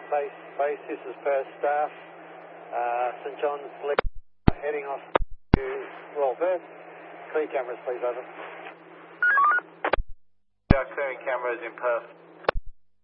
Base, this is Perth staff. St John's heading off to Royal Perth. Clear cameras, please, over. Clearing cameras in Perth.